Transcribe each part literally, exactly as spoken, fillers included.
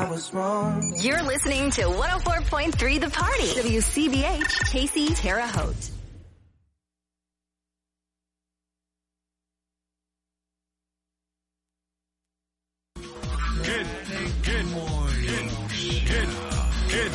I was wrong. You're listening to one oh four point three The Party. W C B H, Casey, Terre Haute. Good, good morning. Good, good.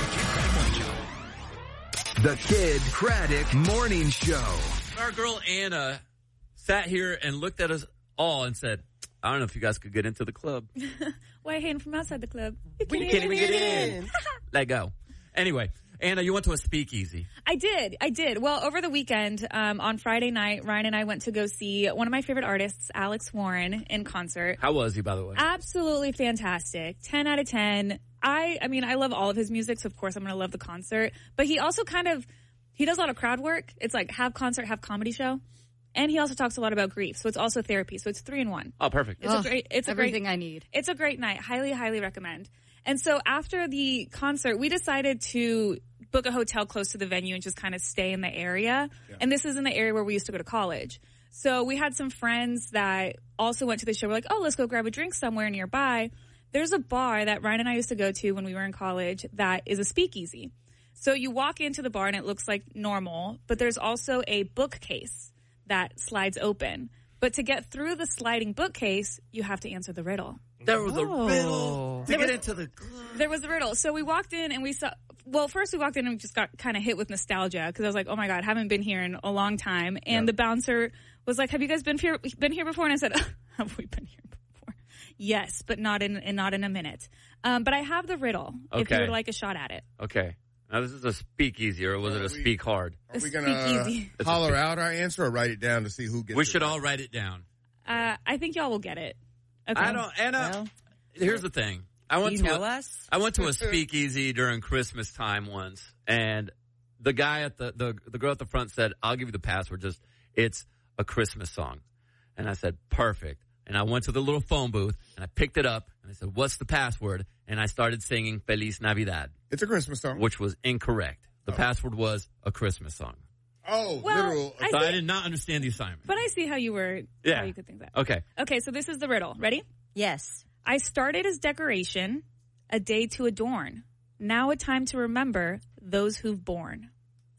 The Kid Craddock Morning Show. Our girl Anna sat here and looked at us all and said, I don't know if you guys could get into the club. Why hating from outside the club? You can't, you can't even get in. in. Let go. Anyway, Anna, you went to a speakeasy. I did. I did. Well, over the weekend, um, on Friday night, Ryan and I went to go see one of my favorite artists, Alex Warren, in concert. How was he, by the way? Absolutely fantastic. ten out of ten. I, I mean, I love all of his music, so of course I'm going to love the concert. But he also kind of, he does a lot of crowd work. It's like have concert, have comedy show. And he also talks a lot about grief. So it's also therapy. So it's three in one. Oh, perfect. It's oh, a great, it's a everything great, I need. It's a great night. Highly, highly recommend. And so after the concert, we decided to book a hotel close to the venue and just kind of stay in the area. Yeah. And this is in the area where we used to go to college. So we had some friends that also went to the show. We're like, oh, let's go grab a drink somewhere nearby. There's a bar that Ryan and I used to go to when we were in college that is a speakeasy. So you walk into the bar and it looks like normal, but there's also a bookcase that slides open. But to get through the sliding bookcase, you have to answer the riddle. There was oh. a riddle to there get was, into the club. There was a riddle. So we walked in and we saw, well, first we walked in and we just got kind of hit with nostalgia because I was like, oh my God, haven't been here in a long time. And yeah. the bouncer was like, have you guys been here, been here before? And I said, have we been here before? Yes, but not in, and not in a minute. Um, but I have the riddle okay. if you would like a shot at it. Okay. Now, this is a speakeasy, or was it a we, speak hard? Are we going to holler out our answer or write it down to see who gets it? We should all write it down. Uh, I think y'all will get it. Okay. I don't, Anna, well, here's the thing. I went you to know a, us? I went to a speakeasy during Christmas time once, and the guy at the, the, the girl at the front said, I'll give you the password, just, it's a Christmas song. And I said, perfect. And I went to the little phone booth, and I picked it up, and I said, what's the password? And I started singing Feliz Navidad. It's a Christmas song. Which was incorrect. The oh. password was a Christmas song. Oh, well, literal. I so see, I did not understand the assignment. But I see how you were, yeah. how you could think that. Okay. Okay, so this is the riddle. Ready? Yes. I started as decoration, a day to adorn. Now a time to remember those who've borne.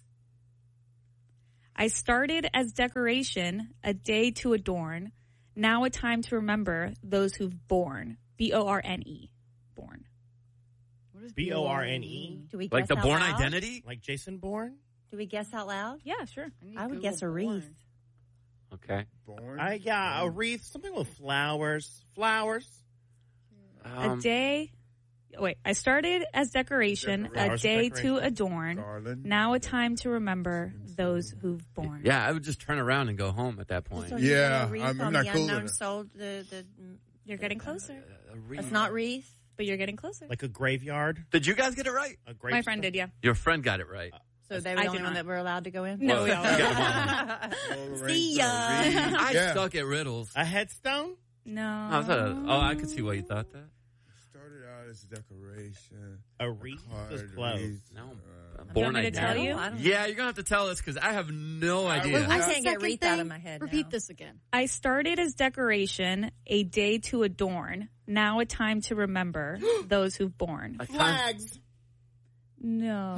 I started as decoration, a day to adorn. Now a time to remember those who've borne. B O R N E. Born. What is B O R N E? Do we guess like the out Born loud? Identity? Like Jason Bourne? Do we guess out loud? Yeah, sure. I, I would guess a wreath. Born. Okay. Born? I, yeah, a wreath. Something with flowers. Flowers. Um, a day. Wait, I started as decoration, Decoration. a day Decoration. to adorn. Garland. Now a time to remember those who've borne. Yeah, I would just turn around and go home at that point. So Yeah, you a wreath I'm- I'm on not the cool unknown with it. soul. The, the, You're getting closer. A wreath. it's not wreath. But you're getting closer. Like a graveyard. Did you guys get it right? A grave My friend did, yeah. Your friend got it right. So they were I the only did one not. that were allowed to go in? No, we Well, all you got one. See ya. I Yeah. suck at riddles. A headstone? No. I thought, oh, I could see why you thought that. Started out as decoration. A wreath Card, is close. wreath, No. uh, You Born want me to Identity. tell you? I don't- Yeah, you're going to have to tell us because I have no idea. wait, I wait. can't get Second wreath thing, out of my head Repeat now. this again. I started as decoration, a day to adorn. Now a time to remember those who've borne. A time- Flags. No.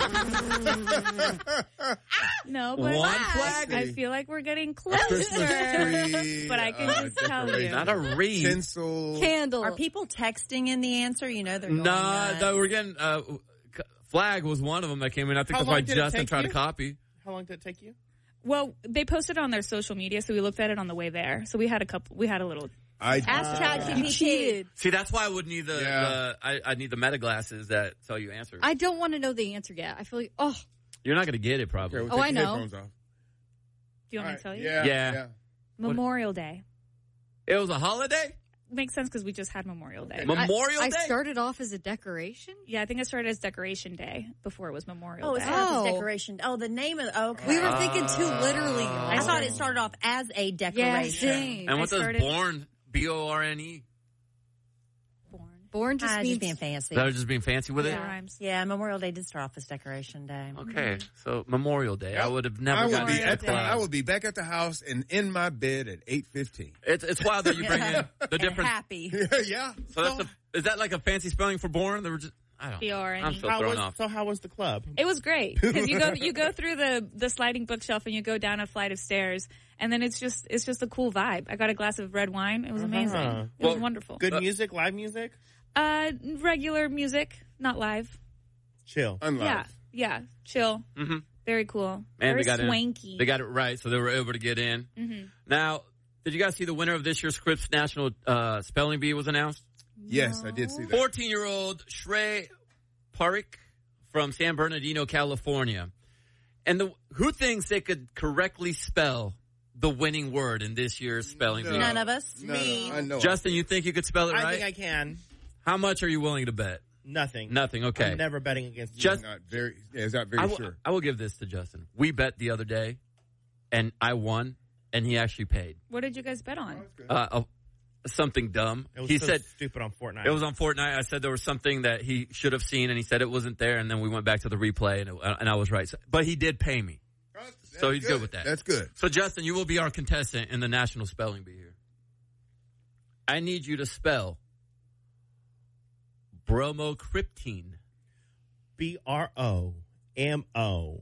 no, but One flag? I feel like we're getting Christmas closer. tree. But I can uh, just tell you. decoration, Not a wreath. Tinsel. Candle. Are people texting in the answer? You know they're going Nah, nuts. no, we're getting, uh, flag was one of them that came in. I think How that's why long did it Justin take tried you? to copy. How long did it take you? Well, they posted it on their social media, so we looked at it on the way there. So we had a couple, we had a little. I, Ask You ChatGPT. cheated. See, that's why I would need the, Yeah. the I, I need the meta glasses that tell you answers. I don't want to know the answer yet. I feel like, oh, You're not going to get it probably. Okay, we'll Oh, take I your know. headphones off. Do you want All me right, to tell you? Yeah. Yeah. yeah. Memorial Day. It was a holiday? Makes sense because we just had Memorial Day. Memorial I, Day? I started off as a decoration. Yeah, I think it started as Decoration Day before it was Memorial Oh, it Day. started off Oh. as decoration. Oh, the name of okay. We were thinking too literally. I thought it started off as a Yeah, decoration. same. And I what does started- born, B O R N E? Born. Born just Ah, means just being fancy. That was just being fancy with it? Yeah, rhymes. Yeah, Memorial Day did start off as Decoration Day. Okay, so Memorial Day. I would have never I would gotten be to at the the, club. I would be back at the house and in my bed at eight fifteen. It's, it's wild that you bring in the And different. happy. yeah. So that's the, is that like a fancy spelling for born? They were just, I don't B R N E. I'm so How thrown was, off. so how was the club? It was great because you go you go through the the sliding bookshelf and you go down a flight of stairs, and then it's just it's just a cool vibe. I got a glass of red wine. It was amazing. Uh-huh. It was Well, wonderful. Good Uh, music, live music? Uh, regular music, not live. Chill. Unlive. Yeah, yeah, chill. Mm-hmm. Very cool. And Very they got swanky. In, they got it right, so they were able to get in. Mhm. Now, did you guys see the winner of this year's Scripps National uh, Spelling Bee was announced? Yes, I did see that. fourteen-year-old Shrey Parikh from San Bernardino, California. And the, who thinks they could correctly spell the winning word in this year's spelling bee? None of us. No, no, I know. Justin, you think you could spell it I right? think I can. How much are you willing to bet? Nothing. Nothing. Okay. I'm never betting against you. Just- not very. Yeah, it's not very I will, sure. I will give this to Justin. We bet the other day, and I won, and he actually paid. What did you guys bet on? Uh, uh, something dumb. It was He so said stupid on Fortnite. it was on Fortnite. I said there was something that he should have seen, and he said it wasn't there. And then we went back to the replay, and, it, and I was right. So, but he did pay me. That's So he's good with that. That's good. So Justin, you will be our contestant in the National Spelling Bee here. I need you to spell bromocriptine. B R O M O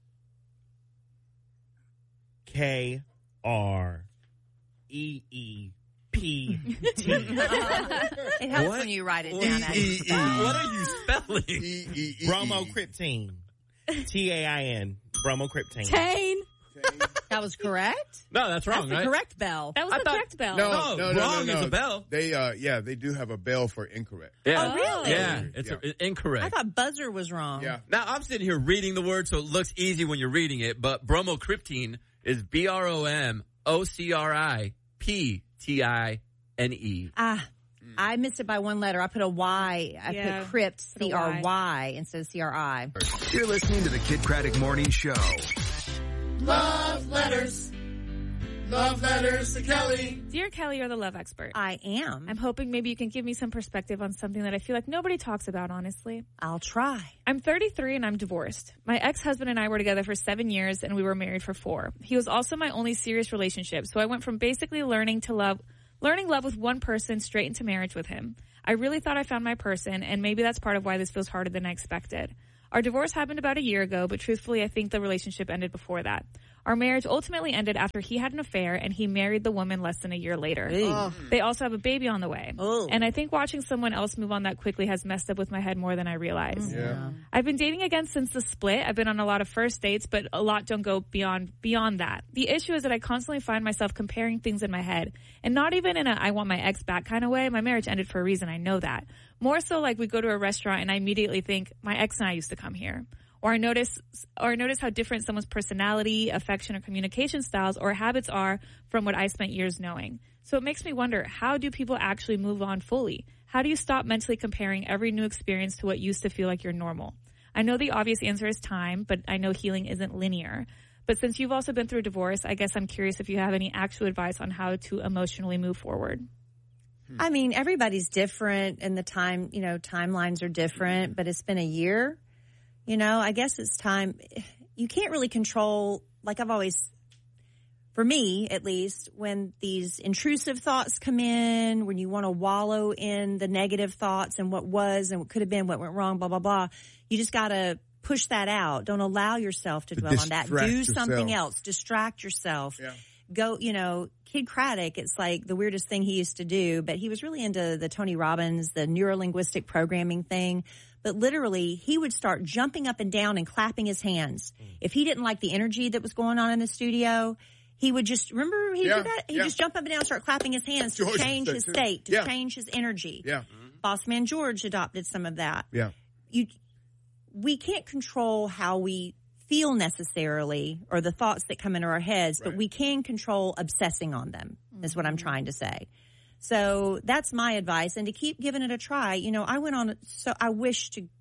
K R E E P T. It helps What? when you write it What? down. E, E, E. What are you spelling? E, E, E, E. Bromocriptine. T A I N. Bromocriptine. Tane. That was correct. No, that's wrong, That's the right? correct bell. That was I the thought- correct bell. No, No, no, no, wrong no, no. is a bell. They, uh, yeah, they do have a bell for incorrect. Yeah. Oh, really? Yeah, it's Yeah. A, incorrect. I thought buzzer was wrong. Yeah. Now, I'm sitting here reading the word, so it looks easy when you're reading it, but bromocriptine is B R O M O C R I P T I N E. Ah, I missed it by one letter. I put a Y. I Yeah, put crypt, put a C R Y instead of C R I. You're listening to the Kid Craddock Morning Show. Love letters. Love letters to Kelly. Dear Kelly, you're the love expert. I am. I'm hoping maybe you can give me some perspective on something that I feel like nobody talks about, honestly. I'll try. I'm thirty-three and I'm divorced. My ex-husband and I were together for seven years and we were married for four. He was also my only serious relationship, so I went from basically learning to love, learning love with one person straight into marriage with him. I really thought I found my person, and maybe that's part of why this feels harder than I expected. Our divorce happened about a year ago, but truthfully, I think the relationship ended before that. Our marriage ultimately ended after he had an affair and he married the woman less than a year later. Ooh. They also have a baby on the way. Oh. And I think watching someone else move on that quickly has messed up with my head more than I realized. Yeah. I've been dating again since the split. I've been on a lot of first dates, but a lot don't go beyond beyond that. The issue is that I constantly find myself comparing things in my head, and not even in a I want my ex back kind of way. My marriage ended for a reason. I know that. More so like we go to a restaurant and I immediately think my ex and I used to come here. Or I notice, or I notice how different someone's personality, affection, or communication styles or habits are from what I spent years knowing. So it makes me wonder, how do people actually move on fully? How do you stop mentally comparing every new experience to what used to feel like your normal? I know the obvious answer is time, but I know healing isn't linear. But since you've also been through a divorce, I guess I'm curious if you have any actual advice on how to emotionally move forward. I mean, everybody's different and the time, you know, timelines are different, but it's been a year. You know, I guess it's time. You can't really control, like I've always, for me at least, when these intrusive thoughts come in, when you want to wallow in the negative thoughts and what was and what could have been, what went wrong, blah, blah, blah, you just got to push that out. Don't allow yourself to, To dwell on that. Do distract something yourself. else. Distract yourself. Yeah. Go, you know, Kid Craddock, it's like the weirdest thing he used to do, but he was really into the Tony Robbins, the neuro-linguistic programming thing. But literally, he would start jumping up and down and clapping his hands. If he didn't like the energy that was going on in the studio, he would just, remember he Yeah, did that? He'd yeah. just jump up and down and start clapping his hands to George change did his too. state, to Yeah. change his energy. Yeah. Boss Man George adopted some of that. Yeah. You, we can't control how we feel necessarily or the thoughts that come into our heads, but Right. we can control obsessing on them, is what I'm trying to say. So that's my advice. And to keep giving it a try, you know, I went on, so I wish to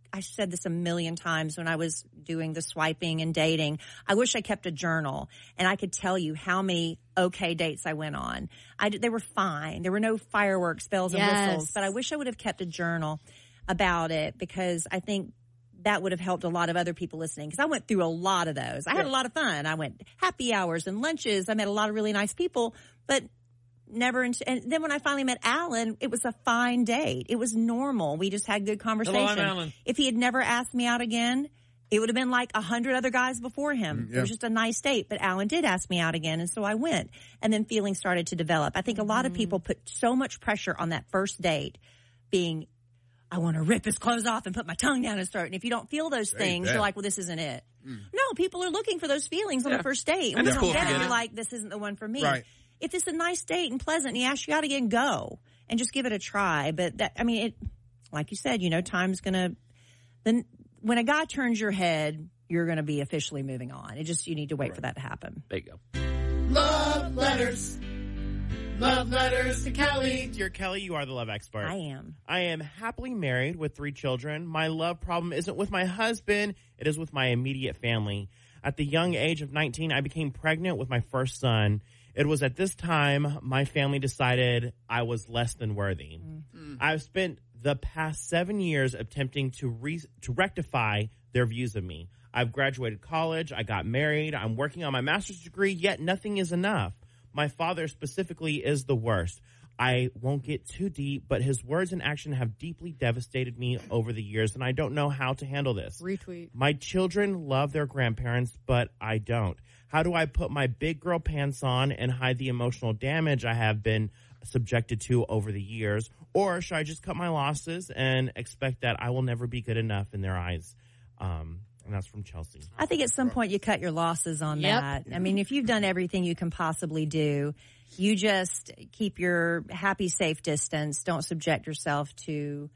I said this a million times when I was doing the swiping and dating. I wish I kept a journal and I could tell you how many okay dates I went on. I, they were fine. There were no fireworks, bells, and Yes. whistles, but I wish I would have kept a journal about it because I think that would have helped a lot of other people listening because I went through a lot of those. I had a lot of fun. I went happy hours and lunches. I met a lot of really nice people, but never. And then when I finally met Alan, it was a fine date. It was normal. We just had good conversation. Hello, I'm Alan. If he had never asked me out again, it would have been like a hundred other guys before him. Mm, yeah. It was just a nice date, but Alan did ask me out again, and so I went. And then feelings started to develop. I think a lot of people put so much pressure on that first date being, I want to rip his clothes off and put my tongue down his throat. And if you don't feel those Say things, that. you're like, well, this isn't it. No, people are looking for those feelings on Yeah. the first date. And And when it's you cool don't if get you it, get you're it. like, this isn't the one for me. Right. If it's a nice date and pleasant and he asks you out again, go. And just give it a try. But that, I mean, it, like you said, you know, time's going to, then when a guy turns your head, you're going to be officially moving on. It just, you need to wait for that to happen. There you go. Love letters. Love letters to Kelly. Dear Kelly, you are the love expert. I am. I am happily married with three children. My love problem isn't with my husband. It is with my immediate family. At the young age of nineteen, I became pregnant with my first son. It was at this time my family decided I was less than worthy. Mm-hmm. I've spent the past seven years attempting to re- to rectify their views of me. I've graduated college. I got married. I'm working on my master's degree, yet nothing is enough. My father specifically is the worst. I won't get too deep, but his words and action have deeply devastated me over the years, and I don't know how to handle this. Retweet. My children love their grandparents, but I don't. How do I put my big girl pants on and hide the emotional damage I have been subjected to over the years? Or should I just cut my losses and expect that I will never be good enough in their eyes? Um, and that's from Chelsea. I think at some point you cut your losses on Yep. that. I mean, if you've done everything you can possibly do, you just keep your happy, safe distance. Don't subject yourself to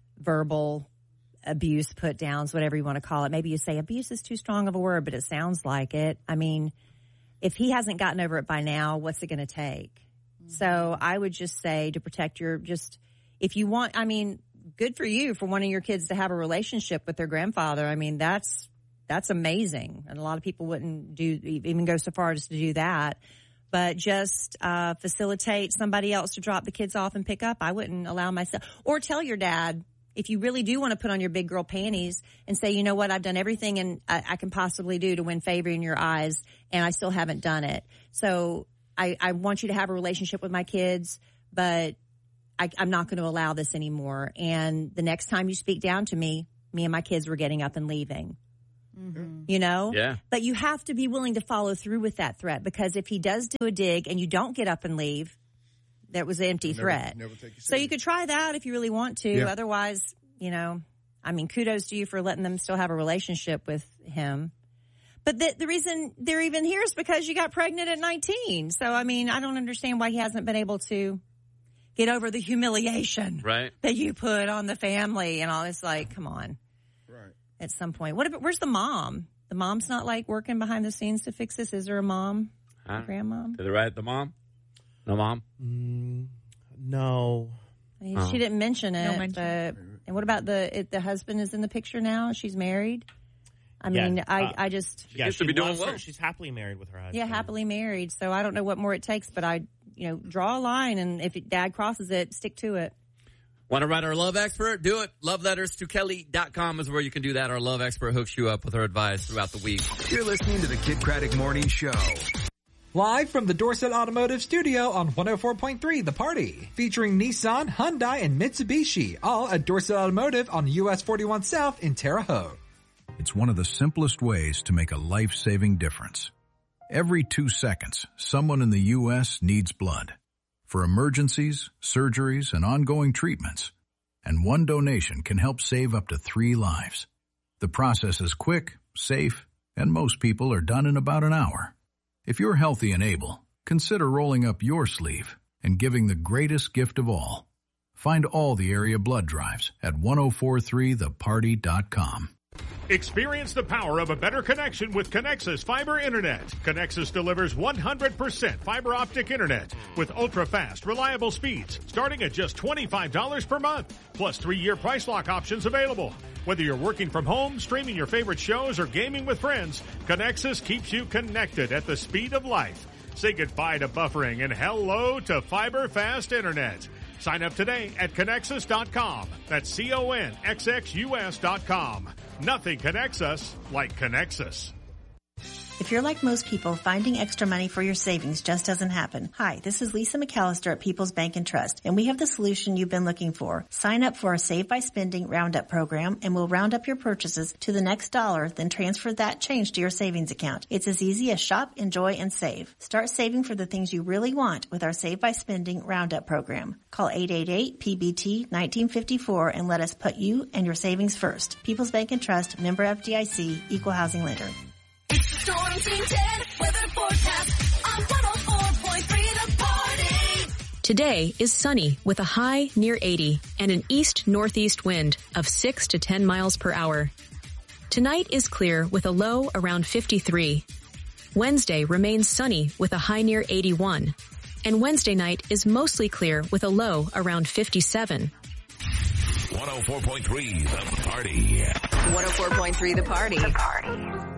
verbal abuse, put downs, whatever you want to call it. Maybe you say abuse is too strong of a word, but it sounds like it. I mean, if he hasn't gotten over it by now, what's it going to take? Mm-hmm. So I would just say to protect your, just, if you want, I mean, good for you for wanting your kids to have a relationship with their grandfather. I mean, that's, that's amazing. And a lot of people wouldn't do, even go so far as to do that. But just uh, facilitate somebody else to drop the kids off and pick up. I wouldn't allow myself. Or tell your dad, if you really do want to put on your big girl panties and say, you know what, I've done everything and I, I can possibly do to win favor in your eyes, and I still haven't done it. So I, I want you to have a relationship with my kids, but I, I'm not going to allow this anymore. And the next time you speak down to me, me and my kids were getting up and leaving. Mm-hmm. You know? Yeah. But you have to be willing to follow through with that threat, because if he does do a dig and you don't get up and leave, that was an empty Never- threat. never take you So you serious. could try that if you really want to. Yeah. Otherwise, you know, I mean, kudos to you for letting them still have a relationship with him. But the, the reason they're even here is because you got pregnant at nineteen. So, I mean, I don't understand why he hasn't been able to get over the humiliation Right. that you put on the family and all this. Like, come on. Right. At some point. What about, where's the mom? The mom's not like working behind the scenes to fix this? Is there a mom? Huh? A grandmom? Did they write the mom? No mom? Mm, no. I mean, Oh. She didn't mention it. No mention. But, and what about the it, the husband is in the picture now? She's married? I mean, Yeah, I, uh, I just, Yeah, used she to be doing loves her. well. She's happily married with her husband. yeah, happily married. So I don't know what more it takes, but I, you know, draw a line, and if it, dad crosses it, stick to it. Want to write our love expert? Do it. Love letters to Kelly dot com is where you can do that. Our love expert hooks you up with her advice throughout the week. You're listening to the Kid Craddock Morning Show. Live from the Dorset Automotive Studio on one oh four point three The Party. Featuring Nissan, Hyundai, and Mitsubishi. All at Dorset Automotive on U S forty-one South in Terre Haute. It's one of the simplest ways to make a life-saving difference. Every two seconds, someone in the U S needs blood. For emergencies, surgeries, and ongoing treatments. And one donation can help save up to three lives. The process is quick, safe, and most people are done in about an hour. If you're healthy and able, consider rolling up your sleeve and giving the greatest gift of all. Find all the area blood drives at ten forty-three the party dot com. Experience the power of a better connection with Connexus Fiber Internet. Connexus delivers one hundred percent fiber optic internet with ultra-fast, reliable speeds starting at just twenty-five dollars per month, plus three-year price lock options available. Whether you're working from home, streaming your favorite shows, or gaming with friends, Connexus keeps you connected at the speed of life. Say goodbye to buffering and hello to fiber fast internet. Sign up today at Connexus dot com. That's C O N X X U S dot com. Nothing connects us like Connexus. If you're like most people, finding extra money for your savings just doesn't happen. Hi, this is Lisa McAllister at People's Bank and Trust, and we have the solution you've been looking for. Sign up for our Save by Spending Roundup program, and we'll round up your purchases to the next dollar, then transfer that change to your savings account. It's as easy as shop, enjoy, and save. Start saving for the things you really want with our Save by Spending Roundup program. Call eight eight eight P B T nineteen fifty-four and let us put you and your savings first. People's Bank and Trust, member F D I C, equal housing lender. Storm Team ten weather forecast on one oh four point three The Party. Today is sunny with a high near eighty and an east-northeast wind of six to ten miles per hour. Tonight is clear with a low around fifty-three. Wednesday remains sunny with a high near eighty-one. And Wednesday night is mostly clear with a low around fifty-seven. one oh four point three The Party. one oh four point three The Party. The Party.